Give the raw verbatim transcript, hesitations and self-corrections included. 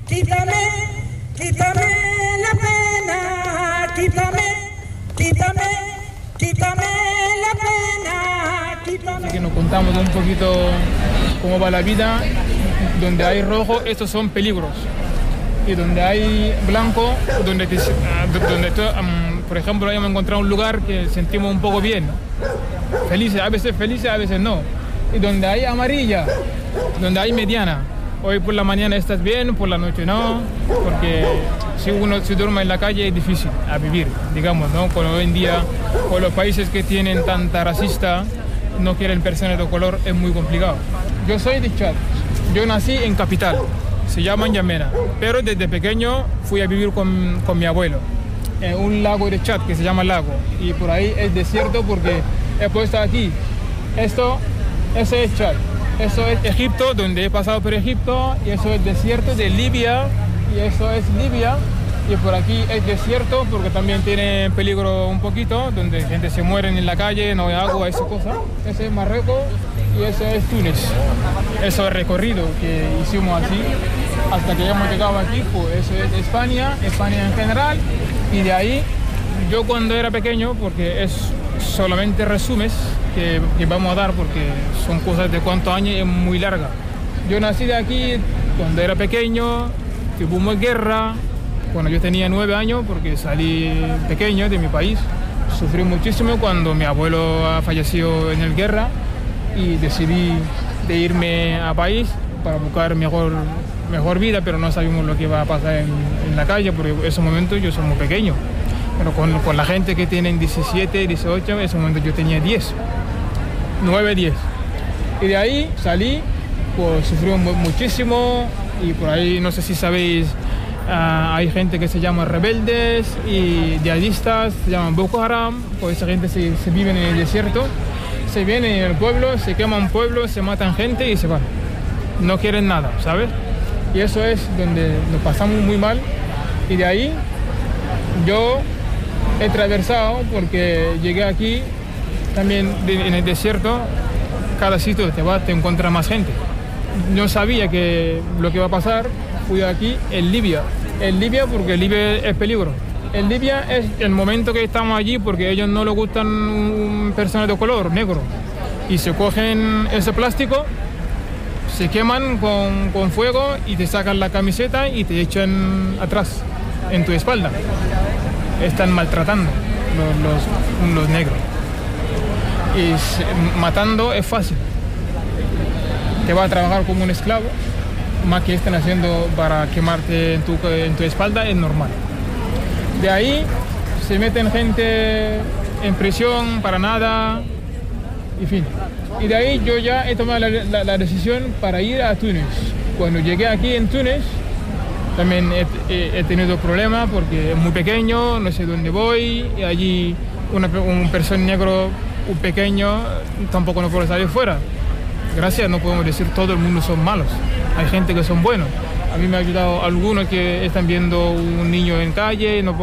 quítame, quítame la pena, quítame, quítame, quítame la pena, quítame. Así que nos contamos un poquito cómo va la vida. Donde hay rojo, estos son peligros. Y donde hay blanco, donde, te, donde te, um, por ejemplo, hemos encontrado un lugar que sentimos un poco bien, felices, a veces felices, a veces no. Y donde hay amarilla, donde hay mediana. Hoy por la mañana estás bien, por la noche no, porque si uno se duerme en la calle es difícil a vivir, digamos, ¿no? Con hoy en día, con los países que tienen tanta racista, no quieren personas de color, es muy complicado. Yo soy de Chad, yo nací en capital, se llama N'Djamena, pero desde pequeño fui a vivir con, con mi abuelo en un lago de Chad que se llama Lago, y por ahí es desierto porque he puesto aquí, esto, eso es Chad. Eso es Egipto, donde he pasado por Egipto, y eso es desierto de Libia, y eso es Libia, y por aquí es desierto porque también tiene peligro un poquito, donde gente se muere en la calle, no hay agua, esa cosa. Ese es Marruecos y eso es Túnez. Eso es recorrido que hicimos así, hasta que hemos llegado aquí, pues eso es España, España en general, y de ahí, yo cuando era pequeño, porque es solamente resúmenes que, que vamos a dar porque son cosas de cuántos años, es muy larga. Yo nací de aquí cuando era pequeño, tuvimos guerra, cuando yo tenía nueve años porque salí pequeño de mi país. Sufrí muchísimo cuando mi abuelo falleció en la guerra y decidí de irme a país para buscar mejor, mejor vida, pero no sabíamos lo que iba a pasar en, en la calle porque en esos momentos yo soy muy pequeño. Pero con, con la gente que tienen diecisiete, dieciocho, en ese momento yo tenía diez, nueve, diez. Y de ahí salí, pues sufrí muchísimo y por ahí, no sé si sabéis, uh, hay gente que se llama rebeldes y yihadistas, se llaman Boko Haram, pues esa gente se, se vive en el desierto, se vienen en el pueblo, se queman pueblos, se matan gente y se van. No quieren nada, ¿sabes? Y eso es donde nos pasamos muy mal y de ahí yo he atravesado porque llegué aquí también de, en el desierto, cada sitio que te vas te encuentras más gente. No sabía que lo que iba a pasar, fui aquí en Libia. En Libia porque Libia es peligro. En Libia es el momento que estamos allí porque a ellos no les gustan personas de color, negro. Y se cogen ese plástico, se queman con, con fuego y te sacan la camiseta y te echan atrás, en tu espalda. Están maltratando los, los, los negros. Y se, matando es fácil. Te va a trabajar como un esclavo, más que están haciendo para quemarte en tu, en tu espalda es normal. De ahí se meten gente en prisión para nada, en fin. Y de ahí yo ya he tomado la, la, la decisión para ir a Túnez. Cuando llegué aquí en Túnez, también he, he, he tenido problemas porque es muy pequeño, no sé dónde voy, y allí una, un persona negro, un pequeño, tampoco no puedo salir fuera. Gracias, no podemos decir todo el mundo son malos, hay gente que son buenos. A mí me ha ayudado algunos que están viendo un niño en calle, no